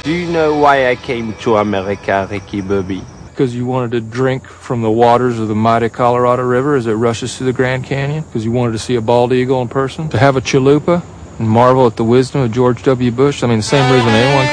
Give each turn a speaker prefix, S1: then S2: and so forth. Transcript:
S1: Do you know why I came to America, Ricky Bobby?
S2: Because you wanted to drink from the waters of the mighty Colorado River as it rushes through the Grand Canyon? Because you wanted to see a bald eagle in person? To have a chalupa and marvel at the wisdom of George W. Bush? I mean, the same reason anyone